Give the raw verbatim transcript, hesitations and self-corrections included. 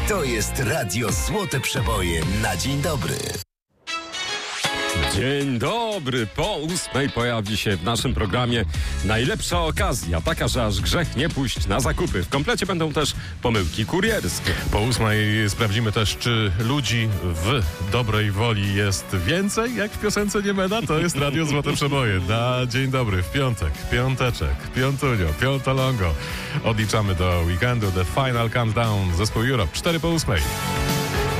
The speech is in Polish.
To jest Radio Złote Przeboje na dzień dobry. Dzień dobry, po ósmej pojawi się w naszym programie najlepsza okazja, taka, że aż grzech nie pójść na zakupy. W komplecie będą też pomyłki kurierskie. Po ósmej sprawdzimy też, czy ludzi w dobrej woli jest więcej, jak w piosence Niemena. To jest Radio Złote Przeboje. Na dzień dobry, w piątek, piąteczek, piątunio, piątolongo. Odliczamy do weekendu, The Final Countdown, zespół Europe, cztery po ósmej.